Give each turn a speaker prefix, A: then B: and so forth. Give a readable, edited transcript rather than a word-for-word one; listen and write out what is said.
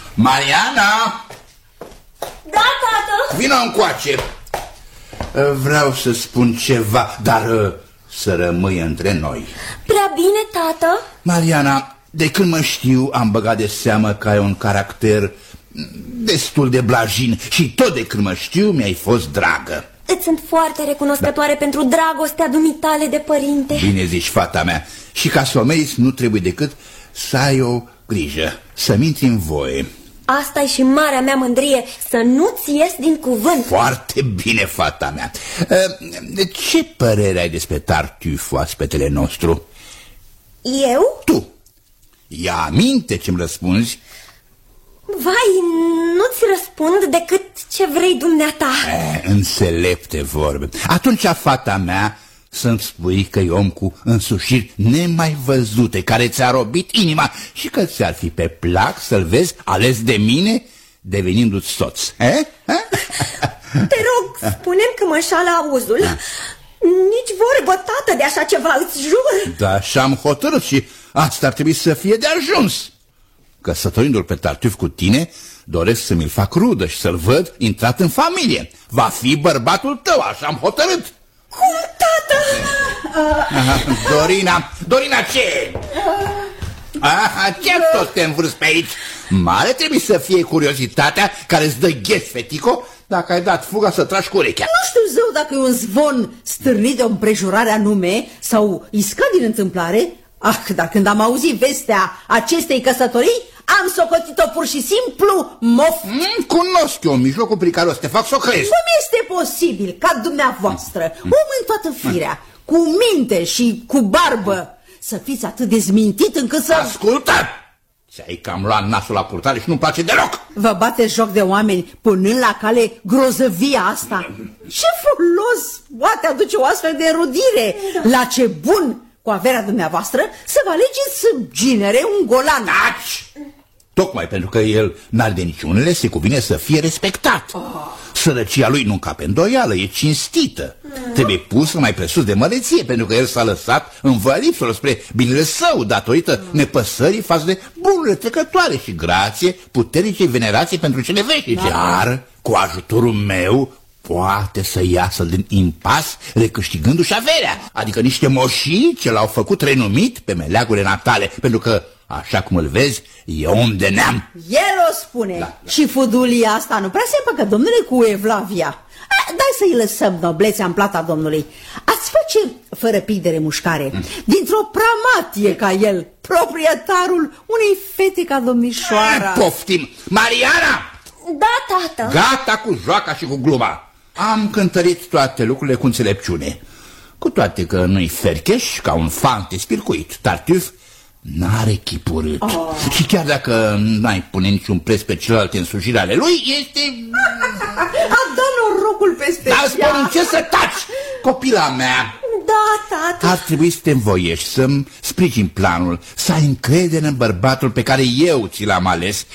A: Mariana!
B: Da, tată?
A: Vino încoace. Vreau să spun ceva, dar să rămâi între noi.
B: Prea bine, tată?
A: Mariana, de când mă știu, am băgat de seamă că ai un caracter destul de blajin și tot de când mă știu mi-ai fost dragă.
B: Îți sunt foarte recunoscătoare pentru dragostea dumitale de părinte.
A: Bine zici, fata mea. Și ca să o meriți, nu trebuie decât să ai o grijă, să-mi intri în voie.
B: Asta e și marea mea mândrie, să nu-ți ies din cuvânt.
A: Foarte bine, fata mea. Ce părere ai despre Tartuful, oaspetele nostru?
B: Eu?
A: Tu. Ia aminte ce-mi răspunzi.
B: Vai, nu-ți răspund decât ce vrei dumneata.
A: Înțelepte vorbe. Atunci, fata mea, să-mi spui că e om cu însușiri nemai văzute, care ți-a robit inima și că ți-ar fi pe plac să-l vezi ales de mine, devenindu-ți soț.
B: Te rog, spune-mi că mă înșală auzul. Nici vorbă, tată, de așa ceva, îți jur.
A: Da, așa-am hotărât și asta ar trebui să fie de ajuns. Căsătorindu-l pe Tartuf cu tine, doresc să mi-l fac rudă și să-l văd intrat în familie. Va fi bărbatul tău, așa-am hotărât.
B: Cum, tată?
A: Dorina, ce? Ce tot te învârți pe aici? Mare trebuie să fie curiozitatea care îți dă ghes, fetico, dacă ai dat fuga să tragi cu urechea.
C: Nu știu zău dacă e un zvon stârnit de o împrejurare anume sau iscat din întâmplare. Dar când am auzit vestea acestei căsătorii, am socotit-o pur și simplu mof.
A: Cunosc eu mijlocul prin care o să te fac să o crezi.
C: Cum este posibil ca dumneavoastră, om în toată firea, cu minte și cu barbă, să fiți atât de zmintit încât să...
A: Ascultă! Ți-ai cam luat nasul la purtare și nu-mi place deloc.
C: Vă bateți joc de oameni punând la cale grozăvia asta. Ce folos poate aduce o astfel de erudire? La ce bun cu averea dumneavoastră să vă alegeți sub ginere un golan.
A: Taci! Tocmai pentru că el n-are de niciunele, se cuvine să fie respectat. Sărăcia lui nu încape îndoială, e cinstită. Trebuie pusă mai presus de măreție, pentru că el s-a lăsat învălipsul spre binele său, datorită nepăsării față de bunurile trecătoare și grație, puternice venerație pentru cele veșnice. Dar, cu ajutorul meu, poate să iasă din impas recâștigându-și averea, adică niște moșii ce l-au făcut renumit pe meleagurile natale, pentru că, așa cum îl vezi, e om de neam.
C: El o spune. Da. Și fudulia asta nu prea se împăcă, domnule, cu Evlavia. Dai să-i lăsăm noblețea în plata domnului. Ați face, fără pic de remușcare, dintr-o pramatie ca el, proprietarul unei fete ca domnișoara.
A: Poftim! Mariana!
B: Da, tată.
A: Gata cu joaca și cu gluma. Am cântărit toate lucrurile cu înțelepciune. Cu toate că nu-i fercheș ca un fante spircuit. Tartuf n-are chip urât. Și chiar dacă n-ai pune niciun preț pe celelalte însușiri ale lui, este...
C: A dat norocul peste ea.
A: Dar spun ce să taci, copila mea.
B: Da, tată.
A: Ar trebui să te învoiești, să-mi sprijin planul, să ai încredere în bărbatul pe care eu ți l-am ales